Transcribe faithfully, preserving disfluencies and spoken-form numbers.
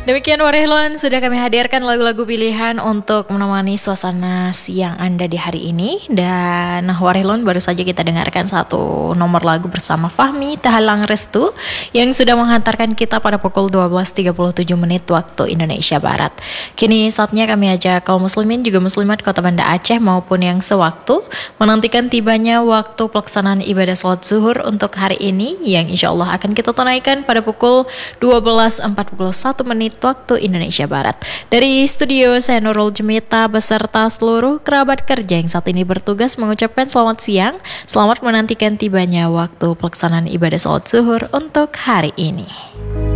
Demikian Warehlan, sudah kami hadirkan lagu-lagu pilihan untuk menemani suasana siang Anda di hari ini. Dan Warehlan, baru saja kita dengarkan satu nomor lagu bersama Fahmi Tahalang Restu yang sudah menghantarkan kita pada pukul dua belas tiga puluh tujuh menit waktu Indonesia Barat. Kini saatnya kami ajak kaum muslimin juga muslimat Kota Banda Aceh maupun yang sewaktu menantikan tibanya waktu pelaksanaan ibadah salat zuhur untuk hari ini yang insya Allah akan kita tunaikan pada pukul dua belas empat puluh satu menit waktu Indonesia Barat. Dari studio saya Nurul Jemita beserta seluruh kerabat kerja yang saat ini bertugas mengucapkan selamat siang, selamat menantikan tibanya waktu pelaksanaan ibadah salat zuhur untuk hari ini.